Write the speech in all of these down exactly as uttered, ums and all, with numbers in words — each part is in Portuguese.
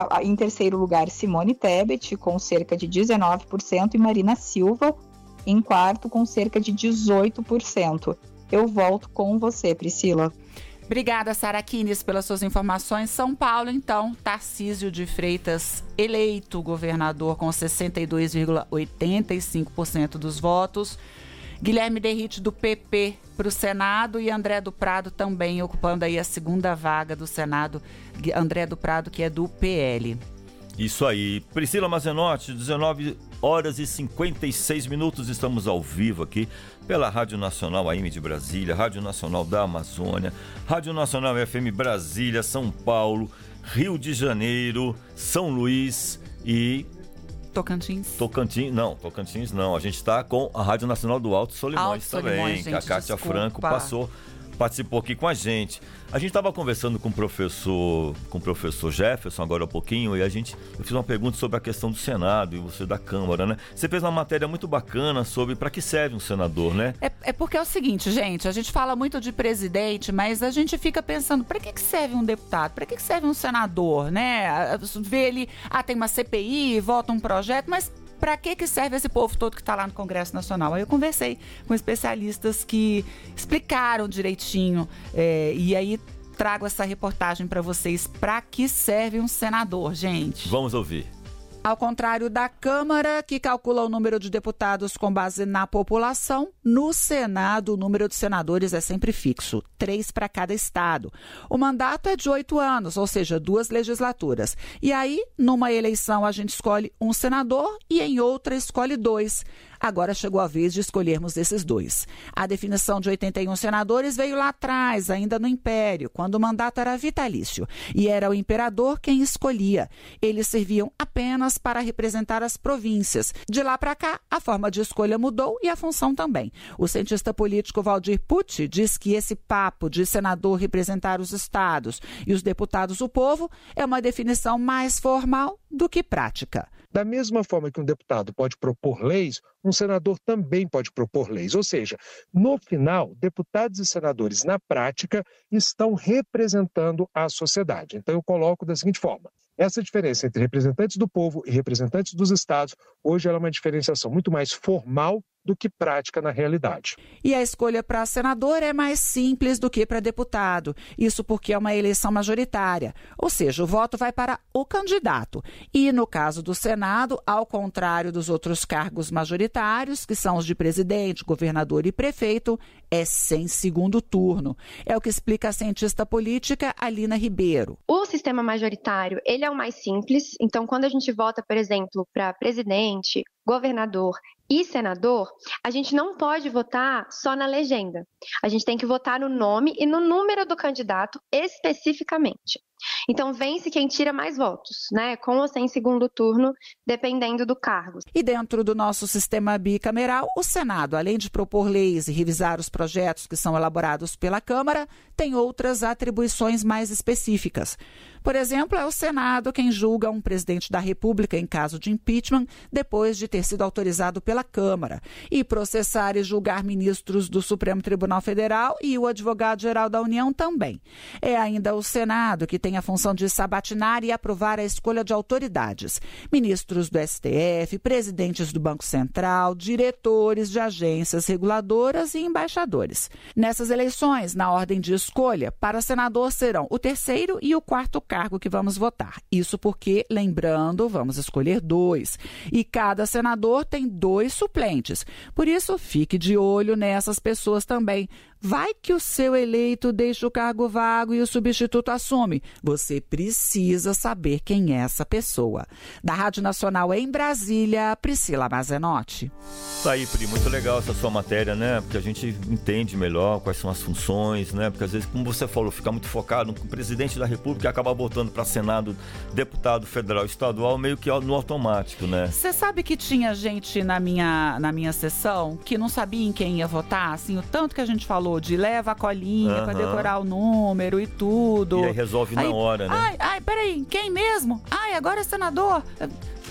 Em terceiro lugar, Simone Tebet, com cerca de dezenove por cento, e Marina Silva, em quarto, com cerca de dezoito por cento. Eu volto com você, Priscila. Obrigada, Sara Kines, pelas suas informações. São Paulo, então, Tarcísio de Freitas, eleito governador com sessenta e dois vírgula oitenta e cinco por cento dos votos. Guilherme Derrite, do P P, para o Senado, e André do Prado também ocupando aí a segunda vaga do Senado. André do Prado, que é do P L. Isso aí. Priscila Mazenotti, dezenove horas e cinquenta e seis minutos, estamos ao vivo aqui pela Rádio Nacional A M de Brasília, Rádio Nacional da Amazônia, Rádio Nacional F M Brasília, São Paulo, Rio de Janeiro, São Luís e... Tocantins. Tocantins, não, Tocantins não. A gente está com a Rádio Nacional do Alto Solimões Alto também, Solimões, gente, que a Kátia desculpa. Franco passou, participou aqui com a gente. A gente estava conversando com o professor, com o professor Jefferson agora há pouquinho, e a gente, eu fiz uma pergunta sobre a questão do Senado e você da Câmara, né? Você fez uma matéria muito bacana sobre para que serve um senador, né? É, é porque é o seguinte, gente, a gente fala muito de presidente, mas a gente fica pensando, para que que serve um deputado? Para que que serve um senador, né? Vê ele, ah, tem uma C P I, vota um projeto, mas para que que serve esse povo todo que está lá no Congresso Nacional? Aí eu conversei com especialistas que explicaram direitinho, é, e aí trago essa reportagem para vocês. Para que serve um senador, gente? Vamos ouvir. Ao contrário da Câmara, que calcula o número de deputados com base na população, no Senado o número de senadores é sempre fixo, três para cada estado. O mandato é de oito anos, ou seja, duas legislaturas. E aí, numa eleição, a gente escolhe um senador e em outra escolhe dois. Agora chegou a vez de escolhermos esses dois. A definição de oitenta e um senadores veio lá atrás, ainda no Império, quando o mandato era vitalício. E era o imperador quem escolhia. Eles serviam apenas para representar as províncias. De lá para cá, a forma de escolha mudou e a função também. O cientista político Valdir Pucci diz que esse papo de senador representar os estados e os deputados o povo é uma definição mais formal do que prática. Da mesma forma que um deputado pode propor leis, um senador também pode propor leis. Ou seja, no final, deputados e senadores, na prática, estão representando a sociedade. Então, eu coloco da seguinte forma. Essa diferença entre representantes do povo e representantes dos estados, hoje ela é uma diferenciação muito mais formal do que prática na realidade. E a escolha para senador é mais simples do que para deputado. Isso porque é uma eleição majoritária, ou seja, o voto vai para o candidato. E no caso do Senado, ao contrário dos outros cargos majoritários, que são os de presidente, governador e prefeito, é sem segundo turno. É o que explica a cientista política Alina Ribeiro. O sistema majoritário, ele é o mais simples. Então, quando a gente vota, por exemplo, para presidente, governador e senador, a gente não pode votar só na legenda. A gente tem que votar no nome e no número do candidato especificamente. Então, vence quem tira mais votos, né? Com ou sem segundo turno, dependendo do cargo. E dentro do nosso sistema bicameral, o Senado, além de propor leis e revisar os projetos que são elaborados pela Câmara, tem outras atribuições mais específicas. Por exemplo, é o Senado quem julga um presidente da República em caso de impeachment, depois de ter sido autorizado pela Câmara, e processar e julgar ministros do Supremo Tribunal Federal e o Advogado-Geral da União também. É ainda o Senado que tem a função de sabatinar e aprovar a escolha de autoridades, ministros do S T F, presidentes do Banco Central, diretores de agências reguladoras e embaixadores. Nessas eleições, na ordem de escolha, para senador serão o terceiro e o quarto cargo que vamos votar. Isso porque, lembrando, vamos escolher dois. E cada senador tem dois suplentes. Por isso, fique de olho nessas pessoas também. Vai que o seu eleito deixa o cargo vago e o substituto assume. Você precisa saber quem é essa pessoa. Da Rádio Nacional em Brasília, Priscila Mazenotti. Tá aí, Pri, muito legal essa sua matéria, né? Porque a gente entende melhor quais são as funções, né? Porque às vezes, como você falou, fica muito focado no presidente da República e acaba votando para Senado, deputado federal, estadual, meio que no automático, né? Você sabe que tinha gente na minha, na minha sessão que não sabia em quem ia votar? Assim, o tanto que a gente falou de leva a colinha uhum. para decorar o número e tudo. E aí resolve aí, na hora, né? Ai, ai, peraí, quem mesmo? Ai, agora é senador.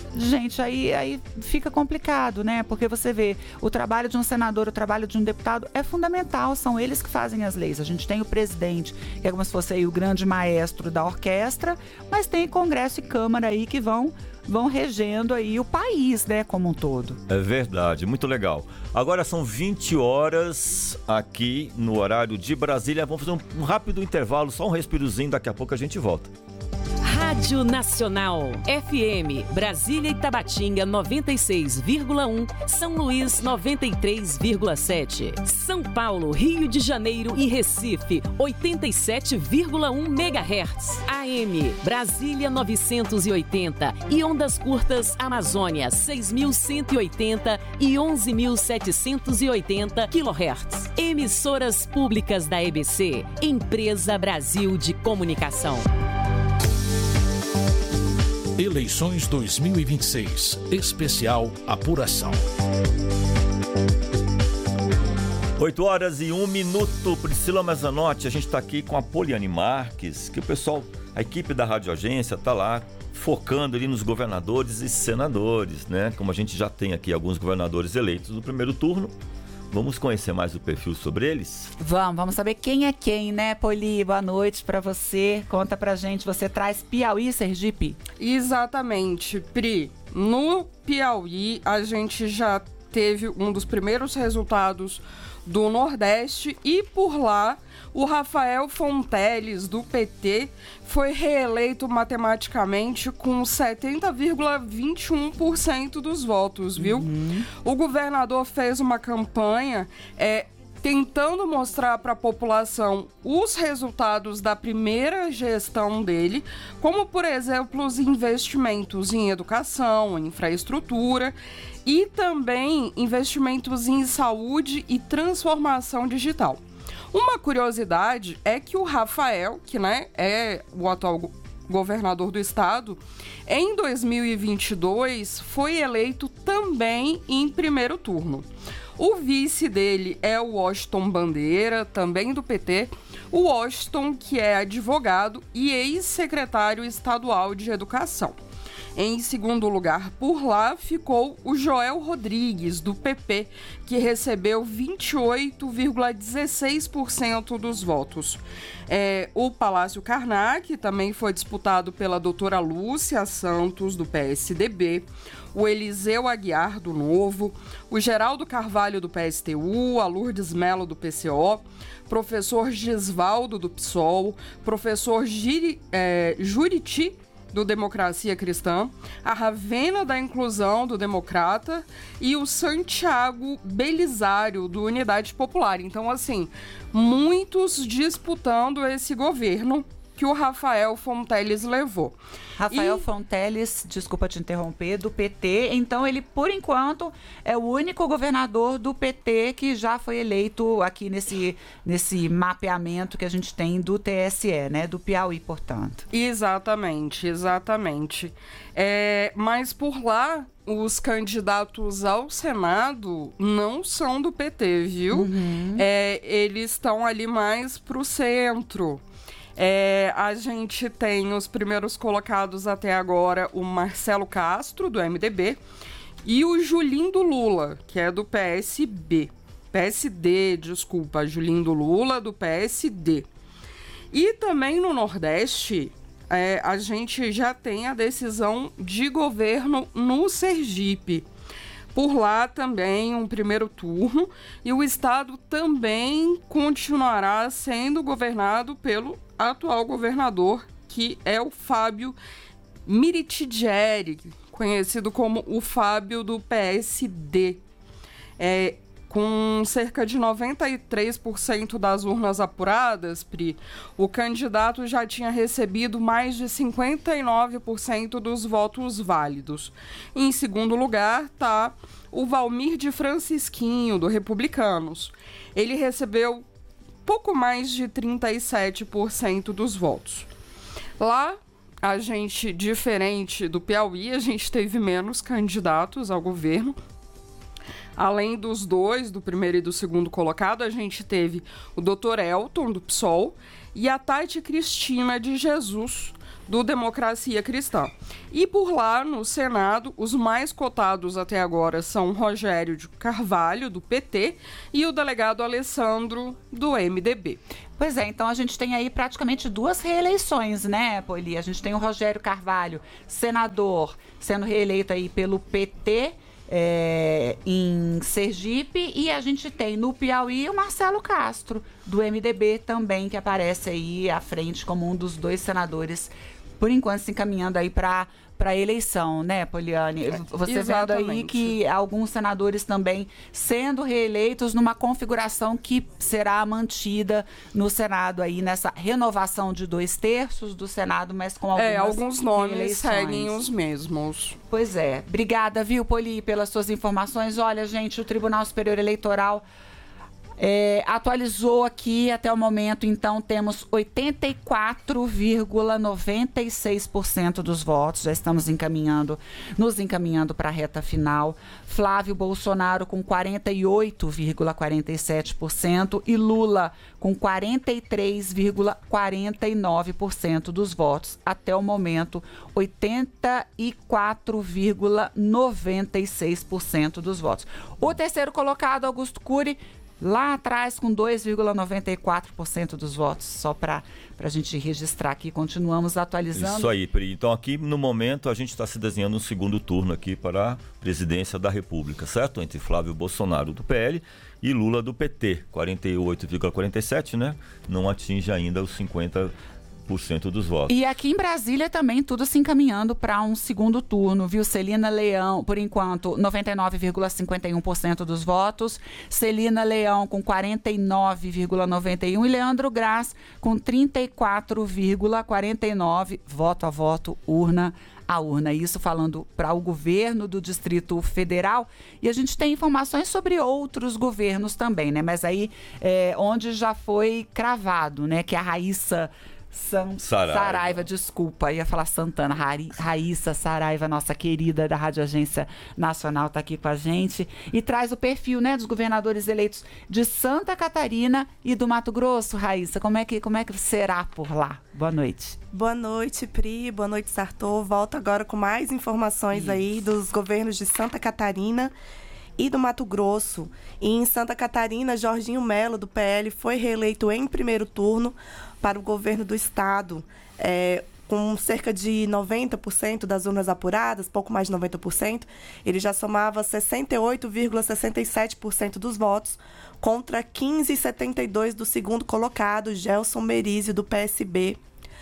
gente, aí, aí fica complicado, né? Porque você vê, o trabalho de um senador, o trabalho de um deputado é fundamental, são eles que fazem as leis. A gente tem o presidente, que é como se fosse aí o grande maestro da orquestra, mas tem Congresso e Câmara aí que vão, vão regendo aí o país, né, como um todo. É verdade, muito legal. Agora são vinte horas aqui no horário de Brasília. Vamos fazer um, um rápido intervalo, só um respirozinho, daqui a pouco a gente volta. Rádio Nacional, F M, Brasília e Tabatinga noventa e seis vírgula um, São Luís noventa e três vírgula sete, São Paulo, Rio de Janeiro e Recife oitenta e sete vírgula um megahertz, A M, Brasília novecentos e oitenta e ondas curtas Amazônia seis mil cento e oitenta e onze mil setecentos e oitenta quilohertz. Emissoras públicas da E B C, Empresa Brasil de Comunicação. Eleições dois mil e vinte e seis, especial apuração. oito horas e um minuto, Priscila Mezzanotte, a gente está aqui com a Poliane Marques, que o pessoal, a equipe da Rádio Agência está lá focando ali nos governadores e senadores, né? Como a gente já tem aqui alguns governadores eleitos no primeiro turno. Vamos conhecer mais o perfil sobre eles? Vamos, vamos saber quem é quem, né, Poli? Boa noite pra você. Conta pra gente, você traz Piauí e Sergipe? Exatamente, Pri. No Piauí, a gente já teve um dos primeiros resultados do Nordeste e por lá o Rafael Fonteles, do P T, foi reeleito matematicamente com setenta vírgula vinte e um por cento dos votos, viu? Uhum. O governador fez uma campanha é, tentando mostrar para a população os resultados da primeira gestão dele, como, por exemplo, os investimentos em educação, em infraestrutura e também investimentos em saúde e transformação digital. Uma curiosidade é que o Rafael, que né, é o atual governador do estado, em dois mil e vinte e dois foi eleito também em primeiro turno. O vice dele é o Washington Bandeira, também do P T. O Washington, que é advogado e ex-secretário estadual de Educação. Em segundo lugar, por lá, ficou o Joel Rodrigues, do P P, que recebeu vinte e oito vírgula dezesseis por cento dos votos. É, o Palácio Karnak também foi disputado pela doutora Lúcia Santos, do P S D B, o Eliseu Aguiar, do Novo, o Geraldo Carvalho, do P S T U, a Lourdes Mello, do P C O, professor Gisvaldo, do P SOL, professor Giri, é, Juriti, do Democracia Cristã, a Ravena da Inclusão, do Democrata, e o Santiago Belisário, do Unidade Popular. Então, assim, muitos disputando esse governo que o Rafael Fonteles levou. Rafael e... Fonteles, desculpa te interromper, do P T. Então, ele, por enquanto, é o único governador do P T que já foi eleito aqui nesse, nesse mapeamento que a gente tem do T S E, né? Do Piauí, portanto. Exatamente, exatamente. É, mas por lá, os candidatos ao Senado não são do P T, viu? Uhum. É, eles estão ali mais pro centro. É, a gente tem os primeiros colocados até agora, o Marcelo Castro, do M D B, e o Julindo Lula, que é do P S B. P S D, desculpa, Julindo Lula, do P S D. E também no Nordeste, é, a gente já tem a decisão de governo no Sergipe. Por lá também um primeiro turno e o estado também continuará sendo governado pelo atual governador, que é o Fábio Miritigeri, conhecido como o Fábio do P S D. É, com cerca de noventa e três por cento das urnas apuradas, Pri, o candidato já tinha recebido mais de cinquenta e nove por cento dos votos válidos. Em segundo lugar está o Valmir de Francisquinho, do Republicanos. Ele recebeu pouco mais de trinta e sete por cento dos votos. Lá, a gente, diferente do Piauí, a gente teve menos candidatos ao governo. Além dos dois, do primeiro e do segundo colocado, a gente teve o doutor Elton, do P SOL, e a Tati Cristina de Jesus, do Democracia Cristã. E por lá, no Senado, os mais cotados até agora são Rogério de Carvalho, do P T, e o delegado Alessandro, do M D B. Pois é, então a gente tem aí praticamente duas reeleições, né, Poli? A gente tem o Rogério Carvalho, senador, sendo reeleito aí pelo P T, É, em Sergipe, e a gente tem no Piauí o Marcelo Castro, do M D B também, que aparece aí à frente como um dos dois senadores, por enquanto se encaminhando aí para para a eleição, né, Poliane? Você Exatamente. Vendo aí que alguns senadores também sendo reeleitos numa configuração que será mantida no Senado aí, nessa renovação de dois terços do Senado, mas com algumas É, alguns nomes reeleições. seguem os mesmos. Pois é. Obrigada, viu, Poli, pelas suas informações. Olha, gente, o Tribunal Superior Eleitoral É, atualizou aqui até o momento, então temos oitenta e quatro vírgula noventa e seis por cento dos votos, já estamos encaminhando, nos encaminhando para a reta final. Flávio Bolsonaro com quarenta e oito vírgula quarenta e sete por cento e Lula com quarenta e três vírgula quarenta e nove por cento dos votos. Até o momento, oitenta e quatro vírgula noventa e seis por cento dos votos. O terceiro colocado, Augusto Cury, lá atrás com dois vírgula noventa e quatro por cento dos votos, só para a gente registrar aqui, continuamos atualizando. Isso aí, Pri. Então aqui no momento a gente está se desenhando um segundo turno aqui para a presidência da República, certo? Entre Flávio Bolsonaro do P L e Lula do P T, quarenta e oito vírgula quarenta e sete, né? Não atinge ainda os cinquenta por cento dos votos. E aqui em Brasília também tudo se encaminhando para um segundo turno, viu? Celina Leão, por enquanto, noventa e nove vírgula cinquenta e um por cento dos votos, Celina Leão com quarenta e nove vírgula noventa e um por cento e Leandro Graz com trinta e quatro vírgula quarenta e nove por cento, voto a voto, urna a urna. Isso falando para o governo do Distrito Federal. E a gente tem informações sobre outros governos também, né? Mas aí, é, onde já foi cravado, né? Que a Raíssa San... Saraiva. Saraiva, desculpa, ia falar Santana, Ra... Raíssa Saraiva, nossa querida da Rádio Agência Nacional, está aqui com a gente e traz o perfil, né, dos governadores eleitos de Santa Catarina e do Mato Grosso. Raíssa, como é que, como é que será por lá? Boa noite. Boa noite, Pri, boa noite, Sartor. Volto agora com mais informações Isso. aí dos governos de Santa Catarina e do Mato Grosso. E em Santa Catarina, Jorginho Melo, do P L, foi reeleito em primeiro turno para o governo do estado, é, com cerca de noventa por cento das urnas apuradas, pouco mais de noventa por cento. Ele já somava sessenta e oito vírgula sessenta e sete por cento dos votos, contra quinze vírgula setenta e dois por cento do segundo colocado, Gelson Merizio, do P S B.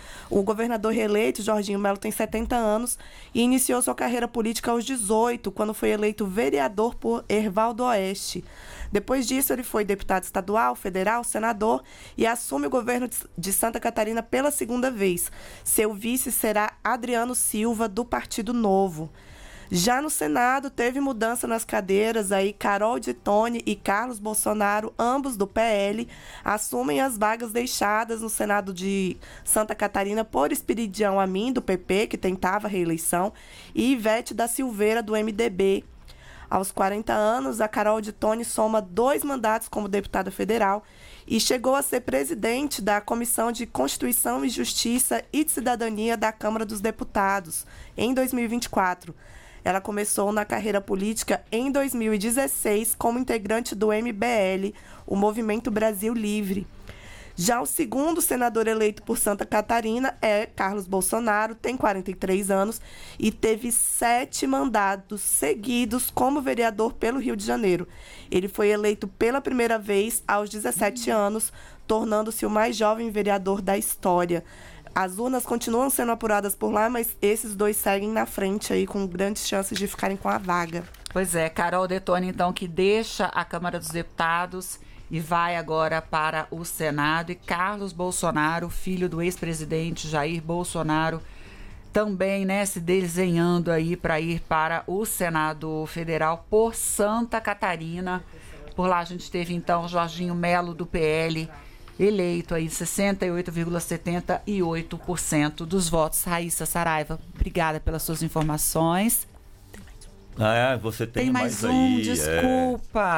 O governador reeleito, Jorginho Melo, tem setenta anos e iniciou sua carreira política aos dezoito, quando foi eleito vereador por Ervaldo Oeste. Depois disso, ele foi deputado estadual, federal, senador e assume o governo de Santa Catarina pela segunda vez. Seu vice será Adriano Silva, do Partido Novo. Já no Senado, teve mudança nas cadeiras, aí Carol Dittoni e Carlos Bolsonaro, ambos do P L, assumem as vagas deixadas no Senado de Santa Catarina por Espiridião Amin, do P P, que tentava a reeleição, e Ivete da Silveira, do M D B. Aos quarenta anos, a Carol Dittoni soma dois mandatos como deputada federal e chegou a ser presidente da Comissão de Constituição e Justiça e de Cidadania da Câmara dos Deputados, em dois mil e vinte e quatro. Ela começou na carreira política em dois mil e dezesseis como integrante do M B L, o Movimento Brasil Livre. Já o segundo senador eleito por Santa Catarina é Carlos Bolsonaro, tem quarenta e três anos e teve sete mandatos seguidos como vereador pelo Rio de Janeiro. Ele foi eleito pela primeira vez aos dezessete anos, tornando-se o mais jovem vereador da história. As urnas continuam sendo apuradas por lá, mas esses dois seguem na frente aí com grandes chances de ficarem com a vaga. Pois é, Carol Dittoni, então, que deixa a Câmara dos Deputados e vai agora para o Senado. E Carlos Bolsonaro, filho do ex-presidente Jair Bolsonaro, também, né, se desenhando aí para ir para o Senado Federal por Santa Catarina. Por lá a gente teve, então, Jorginho Melo, do P L, eleito aí sessenta e oito vírgula setenta e oito por cento dos votos. Raíssa Saraiva, obrigada pelas suas informações. Ah, é, você tem, tem mais, mais um, aí, desculpa. É...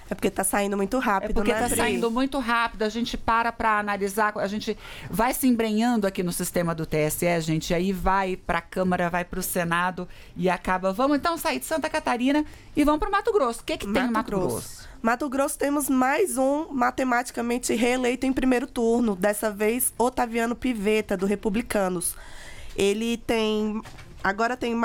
É porque tá saindo muito rápido, É porque né, tá Pri? saindo muito rápido, a gente para para analisar, a gente vai se embrenhando aqui no sistema do T S E, gente, aí vai para a Câmara, vai para o Senado e acaba. Vamos então sair de Santa Catarina e vamos para o Mato Grosso. O que, que tem no Mato Grosso? Grosso? Mato Grosso temos mais um matematicamente reeleito em primeiro turno, dessa vez Otaviano Pivetta, do Republicanos. Ele tem, agora tem